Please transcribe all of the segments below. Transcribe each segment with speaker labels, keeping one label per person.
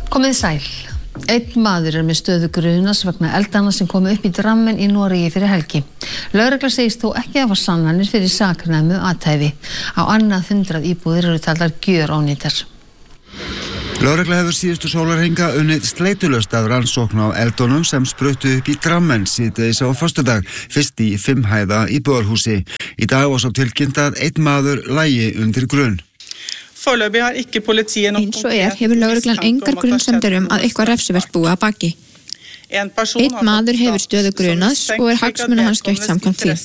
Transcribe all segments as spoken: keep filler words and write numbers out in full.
Speaker 1: Komið sæl. Einn maður er með stöðu grunas vegna eldana sem komu upp í Drammen í Noregi fyrir helgi. Lögregla segist þó ekki hafa sannanir fyrir saknæmu athæfi. Á annað hundrað íbúðir eru taldar gjörónýtar.
Speaker 2: Lögregla hefur síðustu sólarhringa unnið sleitulaust af rannsókn á eldunum sem spruttu upp í Drammen síðdegis á föstudag, fyrst í fimm hæða íbúðarhúsi. Í dag var svo tilkynnt að einn maður lægi undir grun.
Speaker 3: Eins og er hefur lögreglan engar grunnsemdir um að eitthvað refsivert búi að baki. Einn maður hefur stöðu grunaðs og er hagsmuna hans gætt samkvæmt því.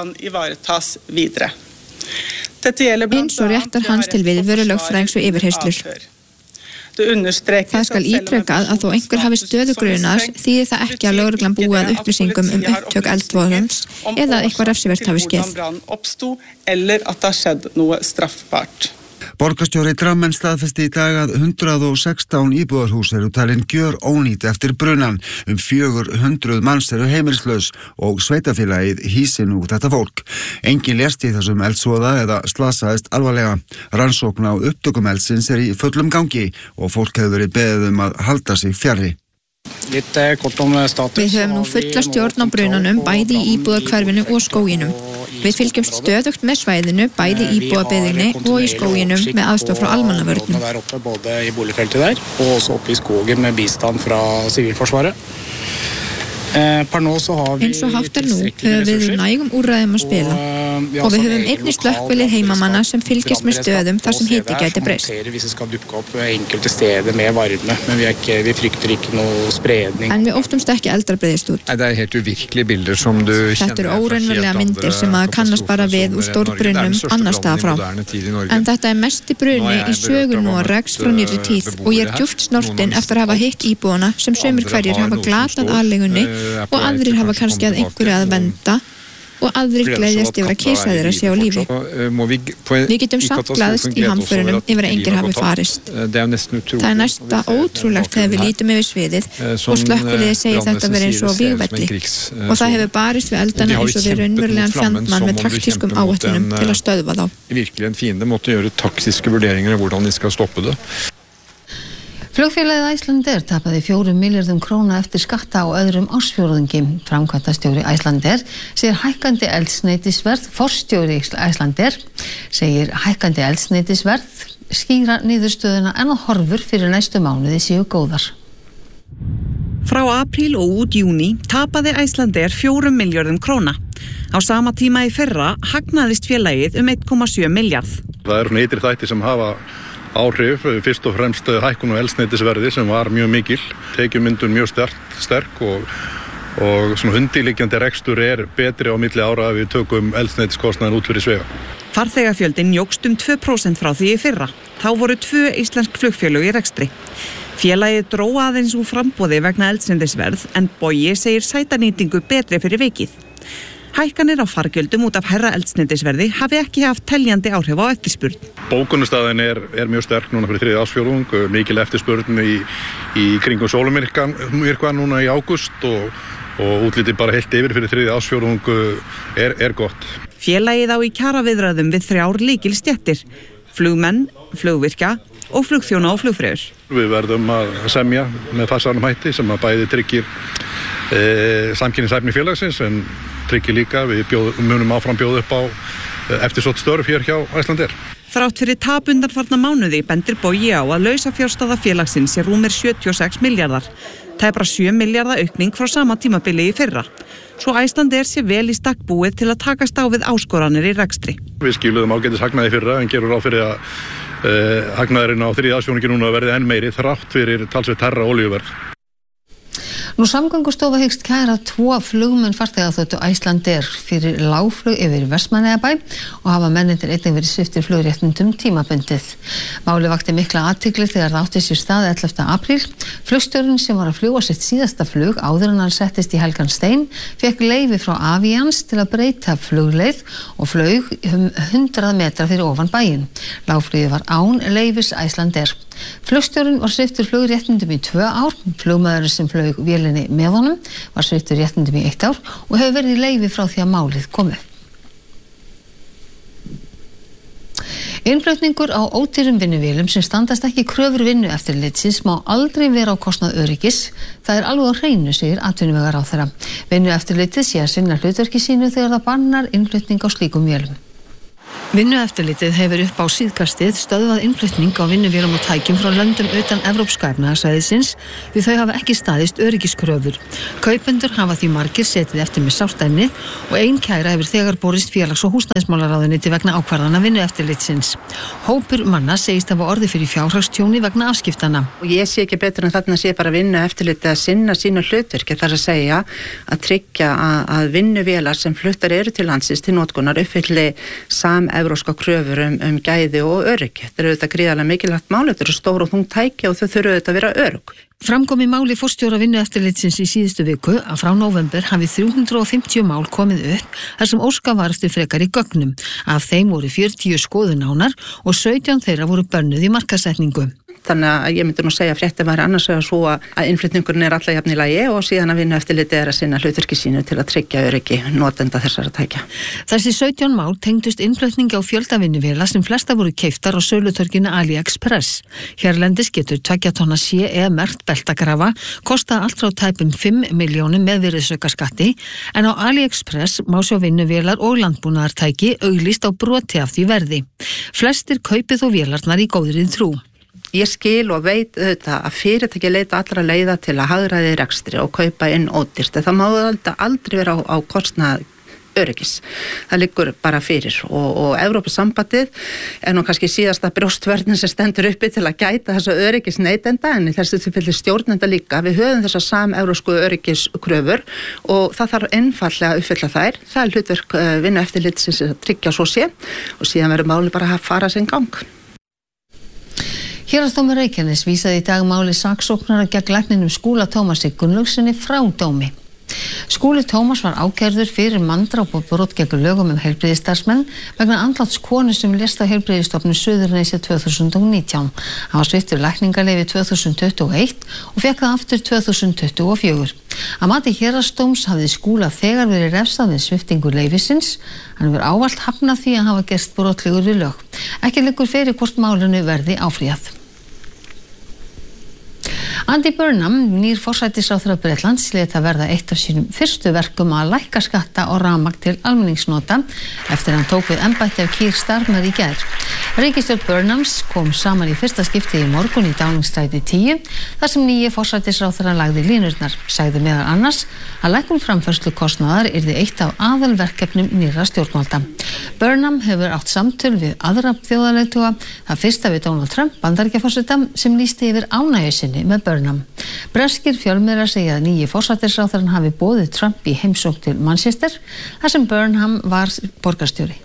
Speaker 3: Eins og réttar hans til viðveru lögfræðings og yfirheyrslur. Það skal ítrekað að þó einhver hafi stöðu grunaðs þýðir það ekki að lögreglan búi að upplýsingum um upptök eldvoðans eða að eitthvað refsivert hafi skeð.
Speaker 2: Borgarstjóri Drammen staðfesti í dag að hundrað og sextán íbúðarhús eru talin gjör ónýt eftir brunan. Um fjögur hundruð manns eru heimilislaus og sveitafélagið hýsir nú þetta fólk. Enginn lést í þessum eldsvoða eða slasaðist alvarlega. Rannsókn á upptökum eldsins er í fullum gangi og fólk hefur verið beðið um að halda sig fjarri.
Speaker 3: Við höfum nú fulla stjórn á brunanum bæði í íbúðarhverfinu og skóginum. Við fylgjumst stöðugt með svæðinu bæði í íbúðabyggðinni og í skóginum með aðstoð frá almannavörnum. Eins og háttar nú höfum við nægum úrræðum að spila og við höfum einnig slökkvilið heimamanna sem fylgjast með stöðum þar sem hiti gæti breyst. En við óttumst ekki eldar breiðist út. Þetta eru óraunverulega myndir sem að kannast bara við úr stórbrunum annars staðar frá. En þetta er mesti bruni í sögu Noregs frá nýrri tíð og ég er djúpt snortin eftir að hafa hitt íbúana sem sumir hverjir hafa glatað aðleigunni og aðrir hafa kannski að einhverju að venda og aðrir gleðjast yfir að kisa þeirra sé á lífi. Við getum samt glaðst í hamförunum yfir að engir hafi farist. Það er næsta ótrúlegt þegar við lítum yfir sviðið og slökkviliðið segir þetta verið eins og vígvelli og það hefur barist við eldana eins og við raunverulegan fjandmann með taktískum áætlunum til að stöðva þá.
Speaker 4: Virkelig en fiende måtte gjøre taktiske vurderinger av hvordan de skal stoppe det.
Speaker 1: Flugfélagið Icelandair tapaði fjórum milljörðum króna eftir skatta á öðrum ársfjórðungi. Framkvæmdastjóri Icelandair segir hækkandi eldsneytisverð, forstjóri Icelandair segir hækkandi eldsneytisverð skýra niðurstöðuna en að horfur fyrir næstu mánuði séu góðar.
Speaker 5: Frá apríl og út júní tapaði Icelandair fjórum milljörðum króna. Á sama tíma í fyrra hagnaðist félagið um einn komma sjö milljarð.
Speaker 6: Það eru neytri þætti sem hafa áhrif, fyrst og fremst hækkun og eldsneytisverði sem var mjög mikil. Tekjumyndun mjög sterk, sterk og, og svona undirliggjandi rekstur er betri á milli ára að við tökum eldsneytiskostnaðinn út fyrir svega.
Speaker 5: Farþegafjöldin jókst um tvö prósent frá því í fyrra. Þá voru tvö íslensk flugfélög í rekstri. Félagið dró aðeins úr framboði vegna eldsneytisverð en Bogi segir sætanýtingu betri fyrir vikið. Hækkanir á fargjöldum út af hærra eldsneytisverði hafi ekki haft teljandi áhrif á eftirspurn.
Speaker 6: Bókunarstaðin er, er mjög sterk núna fyrir þriðja ársfjórðung, mikil eftirspurn í, í kringum sólarmyrkvan núna í ágúst og, og útlitið bara heilt yfir fyrir þriðja ársfjórðung er, er gott.
Speaker 5: Félagið á í kjaraviðræðum við þrjár lykilstéttir, flugmenn, flugvirkja og flugþjóna og flugfreyjur.
Speaker 6: Við verðum að semja með farsælum hætti sem að bæði tryggir e, samkynningshæfni félagsins en tryggir líka, við bjóð, munum áfram bjóða upp á eftirsótt störf hér hjá Icelandair.
Speaker 5: Þrátt fyrir tap undanfarna mánuði bendir Bogi á að lausafjárstaða félagsins er rúmir sjötíu og sex milljarðar. Tæpra sjö milljarða aukning frá sama tímabili í fyrra. Svo Icelandair sé vel í stakk búið til að takast á við áskoranir í rekstri.
Speaker 6: Við skiluðum ágætis hagnaði fyrra en gerum ráð fyrir að uh, hagnaðurinn á þriðja ársfjórðungi núna verði enn meiri þrátt fyrir talsvert hærra olíuverð.
Speaker 1: Nú Samgöngustofa hyggst kæra tvo flugmenn farþegaþotu Icelandair fyrir lágflug yfir Vestmannaeyjabæ og hafa mennirnir einnig verið sviptir flugréttindum tímabundið. Máli vakti mikla athygli þegar það átti sér stað ellefta apríl. Flugstjórinn sem var að fljúga sitt síðasta flug áður en hann settist í helgan stein fékk leyfi frá Avians til að breyta flugleið og flaug um hundrað metra fyrir ofan bæinn. Lágflugið var án leyfis Icelandair. Flugstjórinn var sviptur flugréttindum í tvö ár. Flugmaðurinn sem flaug vélinni með honum var sviptur réttindum í eitt ár og hefur verið í leyfi frá því að málið kom upp. Innflutningur á ódýrum vinnuvélum sem standast ekki kröfur vinnueftirlitsins má aldrei vera á kostnað öryggis. Það er alveg á hreinu, segir atvinnuvegaráðherra. Vinnueftirlitið sé að sinna hlutverki sínu þegar það bannar innflutning á slíkum vélum. Vinnueftirlitið hefur upp á síðkastið stöðvað innflutning á vinnuvélum og tækjum frá löndum utan Evrópska efnahagssvæðisins því þau hafa ekki staðist öryggiskröfur. Kaupendur hafa því margir setið eftir með sárt ennið og ein kæra hefur þegar borist félags- og húsnæðismálaráðuneyti vegna ákvarðana vinnueftirlitsins. Hópur manna segist hafa orðið fyrir fjárhagstjóni vegna afskiptana.
Speaker 7: Og ég sé ekki betur en þarna sé bara vinnueftirlitið að sinna sínu hlutverki, þar að segja að tryggja að, að vinnuvélar sem fluttar eru til landsins til notkunar uppfylli sam evróska kröfur um, um gæði og öryggi. Þetta eru auðvitað gríðarlega mikilvægt mál, þetta eru stór og þung tæki og þau þurfa auðvitað að vera örugg.
Speaker 1: Framkom í máli forstjóra vinnueftirlitsins í síðustu viku að frá nóvember hafi þrjú hundruð og fimmtíu mál komið upp þar sem óskað var eftir frekari gögnum. Af þeim voru fjörutíu skoðunánar og sautján þeirra voru bönnuð í markaðssetningu.
Speaker 7: Þannig að ég myndi nú segja að fréttin væri annars vegar svo að innflutningurinn er alla jafn í lagi og síðan að vinnueftirlitið er að sinna hlutverki sínu til að tryggja öryggi notenda þessara tækja.
Speaker 1: Þessi sautján mál tengdust innflutningi á fjöldavinnuvéla sem flesta voru keyptar á sölutorginu AliExpress. Hérlendis getur tveggja tonna C E merkt beltagrafa kosta allt frá tæpum fimm milljónum með virðisaukaskatti en á AliExpress má sjá vinnuvélar og landbúnaðartæki auglýst á broti af því verði. Flestir kaupi þó vélarnar í góðri trú.
Speaker 7: Ég skil og veit auðvitað að fyrirtæki leita allra leiða til að hagræða í rekstri og kaupa inn ódýrt. Það má aldrei vera á, á kostnað öryggis. Það liggur bara fyrir og, og Evrópusambandið er nú kannski síðasta brjóstvörnin sem stendur uppi til að gæta þessa öryggis neytenda en í þessu tilfelli stjórnenda líka. Við höfum þessa sam-evrósku öryggiskröfur og það þarf einfaldlega að uppfylla þær. Það er hlutverk vinnueftirlitsins að tryggja svo sé og síðan verður máli bara að fara sinn gang.
Speaker 1: Héraðsdómur Reykjanes vísaði í dag máli saksóknara gegn lækninum Skúla Tómasi Gunnlaugssyni frá dómi. Skúli Tómas var ákærður fyrir manndráp og brot gegn lögum um heilbrigðisstarfsmenn vegna andláts konu sem lést á heilbrigðisstofnun Suðurnesja tvö þúsund og nítján. Hann var sviptur lækningaleyfi tvö þúsund tuttugu og eitt og fékk það aftur tvö þúsund tuttugu og fjögur. Að mati Héraðsdóms hafði Skúla þegar verið refsað við sviptingu leyfisins. Hann hefur ávallt hafnað því að hafa gerst brotlegur við lög. Ekki liggur fyrir hvort málinu verði áfrýjað. Andy Burnham, nýr forsætisráðherra Bretlands, lét að verða eitt af sínum fyrstu verkum að lækka skatta og rafmagn til almenningsnota eftir hann tók við embætti af Keir Starmer í gær. Ríkisstjórn Burnhams kom saman í fyrsta skipti í morgun í Downingstræti tíu þar sem nýji forsætisráðherra lagði línurnar, sagði meðal annars að lækkun framfærslukostnaðar yrði eitt af aðalverkefnum nýrra stjórnvalda. Burnham hefur átt samtöl við aðra þjóðarleiðtoga, það fyrsta við Donald Trump, Bandaríkjaforseta, sem lýsti yfir ánægju sinni með Burnham. Breskir fjölmiðlar segja að nýji forsætisráðherrann hafi boðið Trump í heimsókn til Manchester þar sem Burnham var borgarstjóri.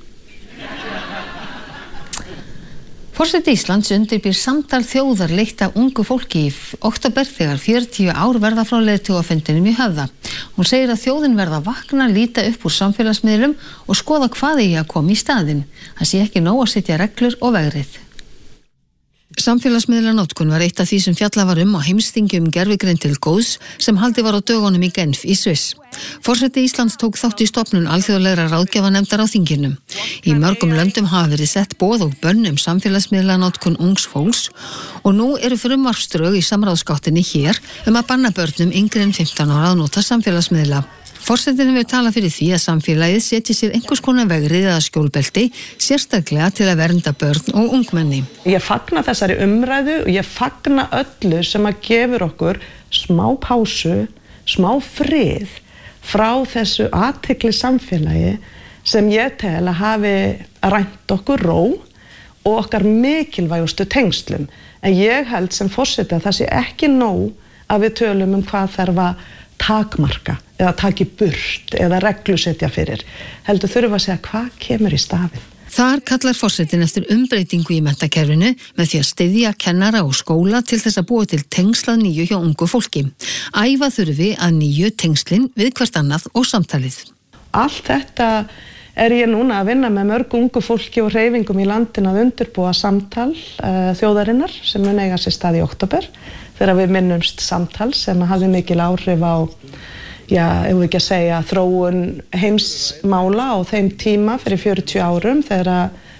Speaker 1: Forseti Íslands undirbýr samtal þjóðar leitt af ungu fólki í október þegar fjörutíu ár verða frá leiðtogafundinum í Höfða. Hún segir að þjóðin verða að vakna, líta upp úr samfélagsmiðlum og skoða hvað eigi að koma í staðinn. Það sé ekki nóg að setja reglur og vegrið. Samfélagsmiðlanotkun var eitt af því sem fjallað var um á heimsþingi um gervigreind til góðs sem haldið var á dögunum í Genf í Sviss. Forseti Íslands tók þátt í stofnun alþjóðlegra ráðgjafanefndar á þinginu. Í mörgum löndum hafa verið sett boð og bönn um samfélagsmiðlanotkun ungs fólks og nú eru frumvarpsdrög í samráðsgáttinni hér um að banna börnum yngri en fimmtán ára að nota samfélagsmiðla. Forsetinn hefur talað fyrir því að samfélagið setji sér einhvers konar vegrið eða skjólbelti, sérstaklega til að vernda börn og ungmenni.
Speaker 8: Ég fagna þessari umræðu og ég fagna öllu sem að gefur okkur smá pásu, smá frið frá þessu athygli samfélagi sem ég tel að hafi rænt okkur ró og okkar mikilvægustu tengslum. En ég held sem forseti að það sé ekki nóg að við tölum um hvað þarf að takmarka eða taki burt eða reglusetja fyrir. Heldur þurfa að segja hvað kemur í staðinn.
Speaker 1: Þar kallar forsetinn eftir umbreytingu í menntakerfinu með því að styðja kennara og skóla til þess að búa til tengslað nýju hjá ungu fólki. Æfa þurfi að nýju tengslin við hvert annað og samtalið.
Speaker 8: Allt þetta er ég núna að vinna með mörg ungu fólki og hreyfingum í landinu að undirbúa samtal uh, þjóðarinnar sem mun eiga sér stað í október þegar við minnumst samtal sem hafði mikil áhrif á, já, ef við ekki að segja, þróun heimsmála á þeim tíma fyrir fjörutíu árum þegar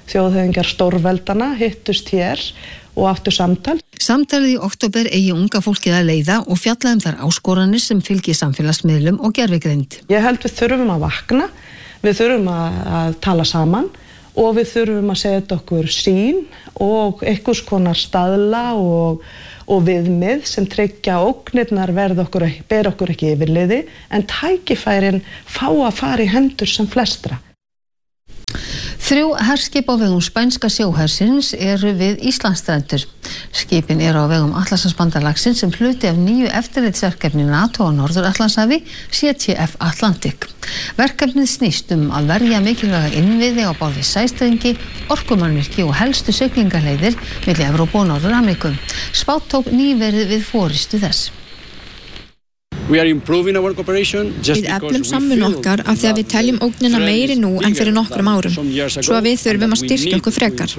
Speaker 8: þjóðhöfðingjar stórveldana hittust hér og áttu samtal.
Speaker 1: Samtalið í október eigi unga fólkið að leiða og fjalla um þær áskoranir sem fylgi samfélagsmiðlum og gervigreind.
Speaker 8: Ég held við þurfum að vakna, við þurfum að, að tala saman og við þurfum að setja okkur sýn og einhvers konar staðla og, og viðmið sem tryggja ógnirnar verð okkur, ber okkur ekki yfirliði en tækifærin fá að fara í hendur sem flestra.
Speaker 1: Þrjú herskip á vegum spænska sjóhersins eru við Íslandsstrendur. Skipin eru á vegum Atlantshafsbandalagsins sem hluti af nýju eftirlitsverkefni NATO á Norður-Atlantshafi, C T F Atlantic. Verkefnið snýst um að verja mikilvæga innviði á borð við sæstrengi, orkumannvirki og helstu siglingaleiðir milli Evrópu og Norður-Ameríku. Spát tók nýverið við forystu þess.
Speaker 3: Við eflum samvinnu okkar af því að við teljum ógnina meiri nú en fyrir nokkrum árum, svo að við þurfum að styrkja okkur frekar.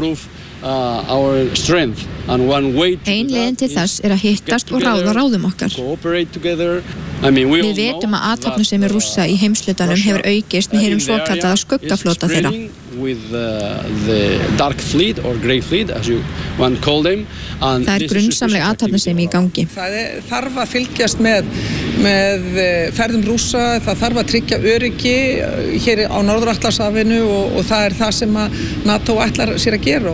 Speaker 3: Ein leiðin til þess er að hittast og ráða ráðum okkar. Við vitum að athafnasemi Rússa í heimshlutanum hefur aukist með hinum svokallaða skuggaflota þeirra. Það er grunnsamleg athafnasemi í gangi.
Speaker 9: Það þarf að fylgjast með, með ferðum Rússa, það þarf að tryggja öryggi hér á Norður-Atlantshafinu og, og það er það sem að NATO ætlar sér að gera.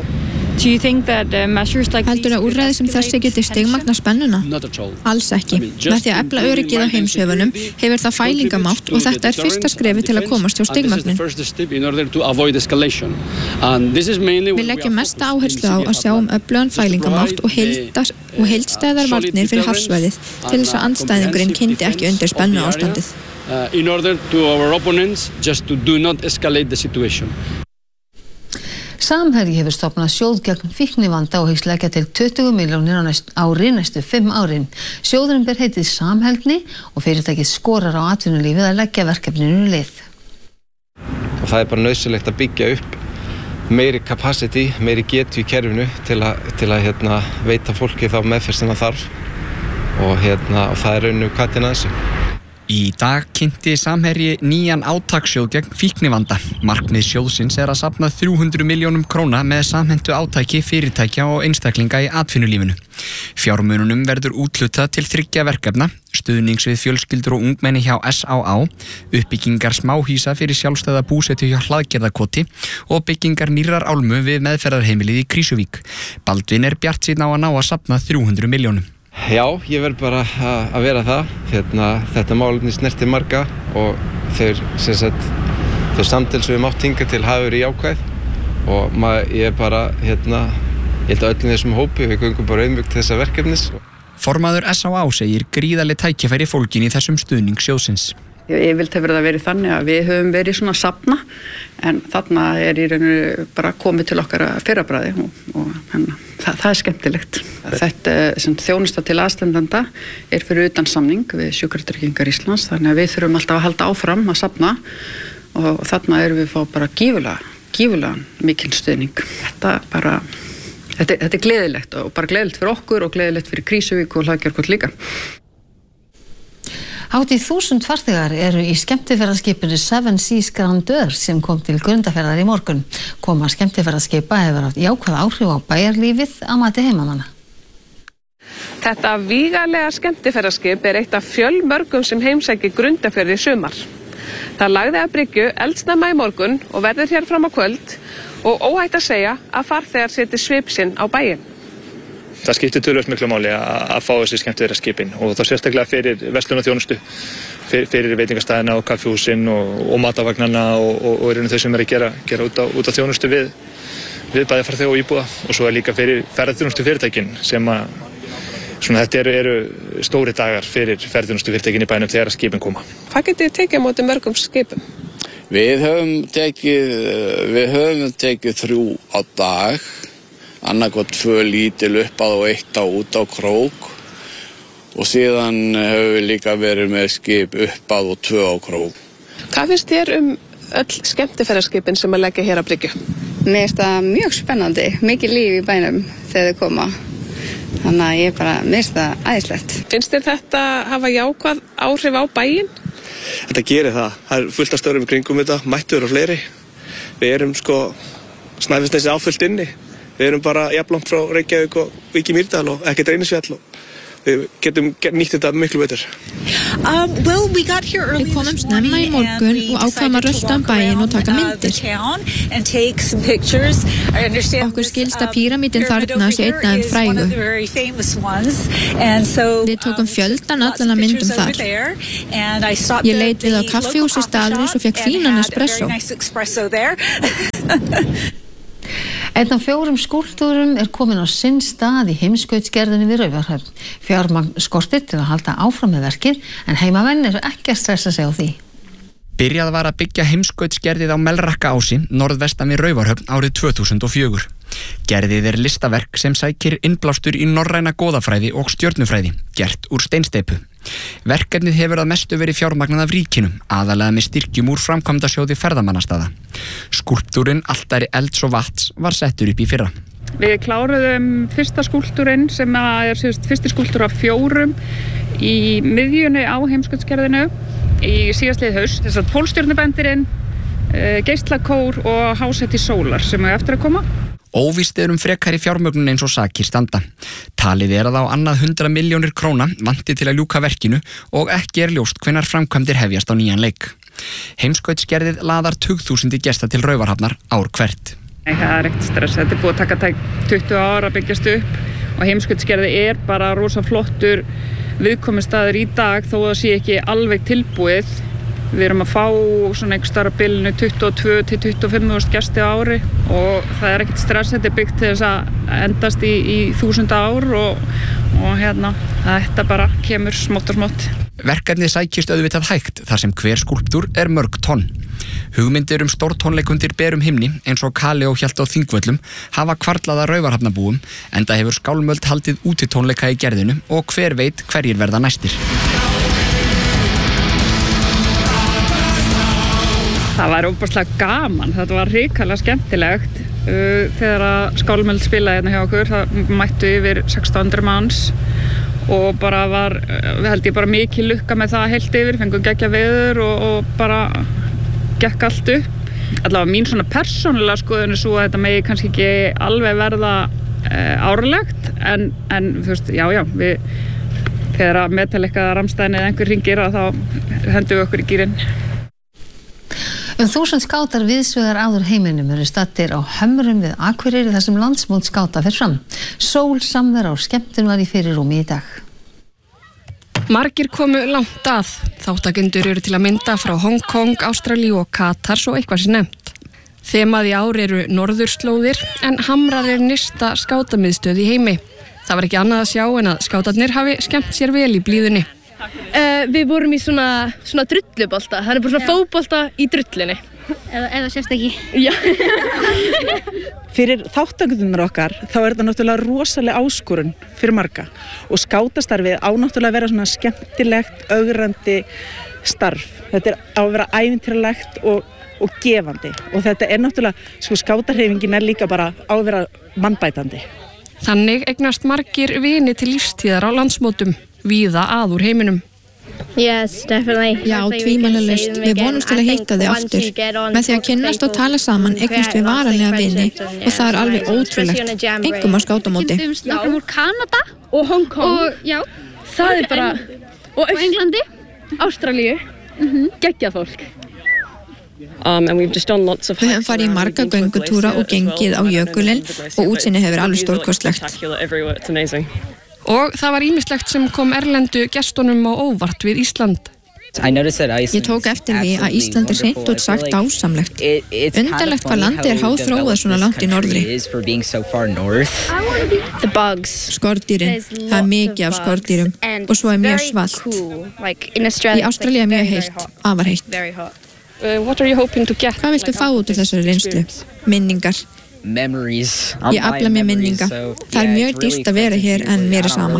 Speaker 3: Heldur að úrræði sem þessi geti stigmagna spennuna? Alls ekki. Með því að efla öryggið á heimshöfunum hefur það fælingamátt og þetta er fyrsta skrefi til að komast hjá stigmagnin. Við leggjum mesta áherslu á að sjá um öflugan fælingamátt og, og heildstæðar varnir fyrir hafsvæðið til þess að andstæðingurinn kyndi ekki undir spennu ástandið.
Speaker 10: In order to our opponents just to do not escalate the situation.
Speaker 1: Samherji hefur stofnað sjóð gegn fíknivanda og hyggst leggja til tuttugu milljónir á næst ári næstu fimm árin. Sjóðurinn ber heitið Samheldni og fyrirtækið skorar á atvinnulífið að leggja verkefninu lið.
Speaker 11: Og það er bara nauðsynlegt að byggja upp meiri capacity, meiri getu í kerfinu til að, til að hérna, veita fólki þá meðferð sem það þarf og, hérna, og það er rauninu hvatinn að þessu.
Speaker 12: Í dag kynnti Samherji nýjan átakssjóð gegn fíknivanda. Markmið sjóðsins er að safna þrjú hundruð milljónum króna með samhentu átaki fyrirtækja og einstaklinga í atvinnulífinu. Fjármununum verður úthlutað til þriggja verkefna, stuðnings við fjölskyldur og ungmenni hjá S á á, uppbyggingar smáhýsa fyrir sjálfstæða búsetu hjá Hlaðgerðarkoti og byggingar nýrrar álmu við meðferðarheimilið í Krýsuvík. Baldvin er bjartsýnn á að ná að safna þrjú hundruð milljónum.
Speaker 11: Já, ég verð bara að vera það. Hérna, þetta málefni snertir marga og þeir, sem sagt, þau samtöl sem við mátt hingað til hafa verið jákvæð og maður, ég er bara, hérna, ég held að öllum þessum hópi, við göngum bara auðmjög til þessa verkefnis.
Speaker 12: Formaður S á á segir gríðarleg tækifæri fólgin í þessum stuðning sjóðsins.
Speaker 13: Ég vildi verið að verið þannig að við höfum verið svona safna en þarna er í rauninu bara komið til okkar fyrrabræði og, og hennar, það, það er skemmtilegt. Þetta sem þjónusta til aðstandanda er fyrir utan samning við Sjúkratryggingar Íslands þannig að við þurfum alltaf að halda áfram að safna og þarna erum við að fá bara gífulega, gífulega mikil stuðning. Þetta bara, þetta, þetta er gleðilegt og bara gleðilegt fyrir okkur og gleðilegt fyrir Krýsuvík og Hlaðgerðarkot líka.
Speaker 1: Hátt í þúsund farþegar eru í skemmtiferðaskipinu Seven Seas Grandeur sem kom til Grundarfjarðar í morgun. Koma skemmtiferðaskipa hefur haft jákvæð áhrif á bæjarlífið að mati heimamanna.
Speaker 14: Þetta vígalega skemmtiferðaskip er eitt af fjölmörgum sem heimsækir Grundarfjörð í sumar. Það lagði að bryggju eldsnemma í morgun og verður hér fram á kvöld og óhætt að segja að farþegar seti svip sinn á bæinn.
Speaker 15: Það skiptir töluvert miklu máli að fá þessi skemmtiferðaskipin og þá sérstaklega fyrir verslun og þjónustu, fyrir, fyrir veitingastæðina og kaffihúsin og, og matavagnana og, og, og eru þau sem er að gera, gera út, á, út á þjónustu við, við bæði farþega og íbúa og svo er líka fyrir ferðarþjónustu fyrirtækin sem að svona, þetta eru, eru stóri dagar fyrir ferðarþjónustu fyrirtækin í bænum þegar skipin koma.
Speaker 14: Hvað getið þið tekið á móti mörgum skipum?
Speaker 16: Við höfum tekið, við höfum tekið þrjú á dag. Annarkot tvö lítil uppað og eitt á út á krók og síðan hefur við líka verið með skip uppað og tvö á krók.
Speaker 14: Hvað finnst þér um öll skemmtiferðaskipin sem að leggja hér að bryggju?
Speaker 17: Mér finnst það mjög spennandi, mikið líf í bænum þegar þau koma. Þannig að ég bara, mér finnst það æðislegt.
Speaker 14: Finnst þér þetta hafa jákvæð áhrif á bæinn?
Speaker 18: Þetta gerir það. Það er fullt af störum í kringum þetta, mættur og fleiri. Við erum sko Snæfellsnesi áfullt inni. Við erum bara jafnlangt frá Reykjavík og Vík í Mýrdal og ekkert Reynisfjall og við getum nýtt þetta miklu betur.
Speaker 3: Um, well, we got here early. Við komum snemma í morgun og ákváðum að rölta um bæinn og taka myndir. Okkur skilst að píramídinn þarna sé einn af þeim frægu. Við tókum fjöldan allan að myndum þar. Ég leit við á kaffihúsi staðarins og fékk fínan espresso.
Speaker 1: Einn af fjórum skúlptúrum er komin á sinn stað í heimskautsgerðinni við Raufarhöfn. Fjármagn skortir til að halda áfram með verkið en heimamenn eru ekki að stressa sig á því.
Speaker 12: Byrjað var að byggja heimskautsgerðið á Melrakkaási, norðvestan við Raufarhöfn árið tvö þúsund og fjögur. Gerðið er listaverk sem sækir innblástur í norræna goðafræði og stjörnufræði, gert úr steinsteypu. Verkefnið hefur að mestu verið fjármagnað af ríkinu, aðalega með styrkjum úr framkvæmdasjóði ferðamannastaða. Skúlptúrinn Altari elds og vatns var settur upp í fyrra.
Speaker 19: Við kláruðum fyrsta skúlptúrinn sem er fyrsti skúlptúr af fjórum í miðjunni á heimskautsgerðinu í síðastlið haust. Þess að pólstjörnubendirinn, geislakór og hásæti sólar sem er eftir að koma.
Speaker 12: Óvíst er um frekari fjármögnun eins og sakir standa. Talið er að á annað hundrað milljónir króna vanti til að ljúka verkinu og ekki er ljóst hvenær framkvæmdir hefjast á nýjan leik. Heimskautsgerðið laðar tugþúsundir gesta til Raufarhafnar ár hvert.
Speaker 19: Nei, það er ekkert stress. Þetta er búið að taka tuttugu ára að byggjast upp og heimskautsgerðið er bara rosa flottur viðkomustaður í dag þó að það sé ekki alveg tilbúið. Við erum að fá svona einhver starf á bilinu tuttugu og tvö til tuttugu og fimm þúsund gesti á ári og það er ekkert stress, þetta er byggt til þess að endast í, í þúsund ár og, og hérna, þetta bara kemur smátt og smátt.
Speaker 12: Verkefnið sækist auðvitað hægt þar sem hver skúlptúr er mörg tonn. Hugmyndir um stórtónleikundir berum himni eins og Kali og Hjalta á Þingvöllum hafa hvarflað að Raufarhafnarbúum enda hefur Skálmöld haldið útitónleika í gerðinu og hver veit hverjir verða næstir.
Speaker 19: Það var óbúrslega gaman, þetta var hrikalega skemmtilegt. Uh, þegar að Skálmöld spilaði hérna hjá okkur, það mættu yfir sextán hundruð manns og bara var, við held ég bara mikið lukka með það heilt yfir, fengum geggja veður og, og bara gekk allt upp. Allavega mín svona persónulega skoðun er svo að þetta megi kannski ekki alveg verða uh, árlegt, en, en þú veist, já, já, við, þegar að Metallica eða Rammstein eða einhver hringir að þá hendum við okkur í gírinn.
Speaker 1: Um þúsund skátar viðsvegar áður heiminum eru staddir á Hömrum við Akureyri þar sem landsmót skáta fer fram. Sól, samvera og skemmtun var í fyrirrúmi í dag.
Speaker 14: Margir komu langt að. Þáttakendur eru til að mynda frá Hong Kong, Ástralíu og Katar svo eitthvað sé nefnt. Þemað í ár eru norðurslóðir en Hamrar er nyrsta skátamiðstöð í heimi. Það var ekki annað að sjá en að skátarnir hafi skemmt sér vel í blíðunni.
Speaker 20: Uh, við vorum í svona, svona drullubolta, það er bara svona fótbolta í drullinni. Eða, eða sérst ekki. Já.
Speaker 21: Fyrir þátttakendur okkar þá er þetta náttúrulega rosaleg áskorun fyrir marga og skátastarfið á náttúrulega að vera svona skemmtilegt, ögrandi starf. Þetta er á að vera ævintýralegt og, og gefandi og þetta er náttúrulega, sko skátarhreyfingin er líka bara á að vera mannbætandi.
Speaker 14: Þannig eignast margir vini til lífstíðar á landsmótum. Víða að úr heiminum.
Speaker 20: Yes, definitely.
Speaker 3: Já, tvímælalaust. Við vonumst til að hitta þig aftur. Með því að kynnast og tala saman eignast við varanlega vini og það er alveg ótrúlegt. Engum á skátamóti.
Speaker 20: Nokkrum úr Kanada og Hong Kong. Og, já, það er bara... Og Englandi, Ástralíu, mm-hmm. geggjað fólk.
Speaker 3: Um, Við höfum farið í marga göngutúra og gengið á jökulinn og útsinni hefur alveg stórkostlegt.
Speaker 14: Og það var ýmislegt sem kom erlendu gestunum á óvart við Ísland.
Speaker 3: Ég tók eftir því að Ísland er hreint út sagt dásamlegt. Undarlegt hvað landið er háþróað svona langt í norðri. Skordýrin, það er mikið af skordýrum og svo er mjög svalt. Í Ástralíu er mjög heitt, afar heitt. Hvað viltu fá út úr þessari reynslu? Minningar. Ég afla mér minninga. Það er mjög dýrt að vera hér en mér er sama.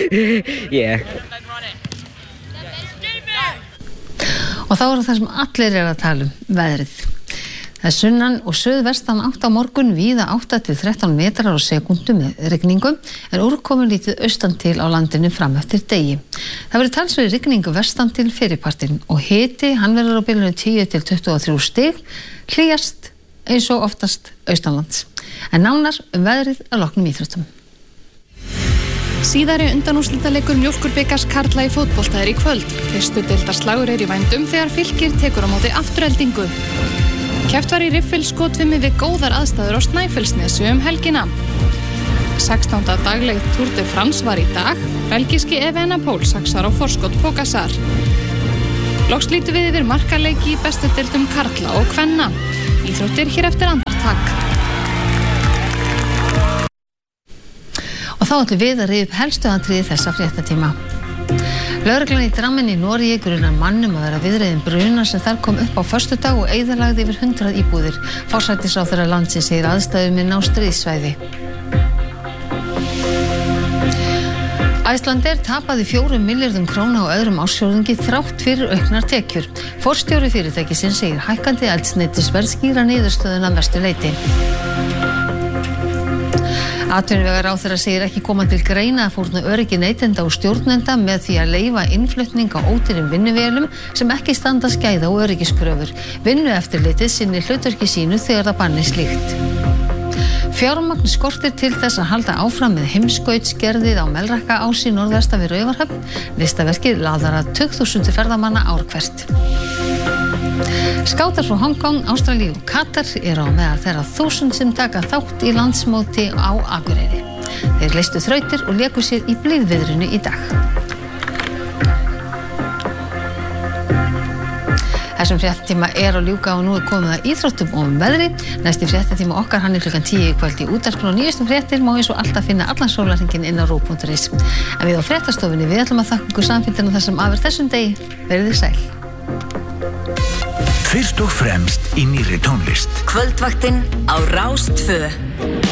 Speaker 1: Og þá er það sem allir er að tala um, veðrið. Það er sunnan og suðvestan átt á morgun víða átta til þrettán metrar á sekúndu með rigningu en úrkomin lítið austan til á landinu fram eftir degi. Það verður talsverð rigningu vestan til fyrirpartinn og hiti, hann verður á bilinu tíu til tuttugu og þrjú stig, hlýjast eins og oftast austanlands. En nánar um veðrið að loknum íþróttum.
Speaker 2: Síðari undanúrslitaleikur Mjólkurbikars karla í fótbolta er í kvöld. Fyrstu deildarslagur er í vændum þegar Fylkir tekur á móti Aftureldingu. Keppt var í riffilskotfimi við góðar aðstæður á Snæfellsnesi um helgina. sextánda dagleg Tour de France var í dag. Belgíski Evenepoel saxar á forskot Pogačar. Loks lítum við yfir markaleiki í bestu deildum karla og kvenna. Íþróttir hér eftir andartak.
Speaker 1: Og þá ætlum við að rifja upp helstu atriði þessa fréttatíma. Lögreglan í Drammen í Noregi grunar mannum að vera viðreiðin bruna sem þar kom upp á föstudag og eyðilagði yfir hundrað íbúðir. Forsætisráðherra landsins segir aðstæður með ná stríðssvæði. Icelandair tapaði fjórum milljörðum króna á öðrum ársfjórðungi þrátt fyrir auknar tekjur. Forstjóri fyrirtækisins segir hækkandi eldsneytisverð skýra niðurstöðuna að mestu leyti. Atvinnuvegaráðherra segir ekki koma til greina að fórna öryggi neytenda og stjórnenda með því að leyfa innflutning á ódýrum vinnuvélum sem ekki standa skæða og öryggiskröfur. Vinnueftirlitið sinnir hlutverki sínu þegar það banni slíkt. Fjármagn skortir til þess að halda áfram með heimskautsgerðið á Melrakkaási norðvestan við Raufarhöfn. Listaverkið laðar að tugþúsundir ferðamanna ár hvert. Skátar frá Hong Kong, Ástralíu og Katar eru á meðal þeirra þúsund sem taka þátt í landsmóti á Akureyri. Þeir leystu þrautir og léku sér í blíðviðrinu í dag. Þessum fréttatíma er að ljúka og nú er komið að íþróttum og veðri. Næsti fréttatíma okkar hann er klukkan tíu í kvöld í útvarpinu og nýjastum fréttir má eins og alltaf finna allan sólarhringinn inn á rúv punktur is. En við á fréttastofunni við ætlum að þakka ykkur samfylgdina þessum afur þessum degi. Verið þið sæl.
Speaker 22: Fyrst og fremst í nýrri tónlist.
Speaker 23: Kvöldvaktin á Rás tvö.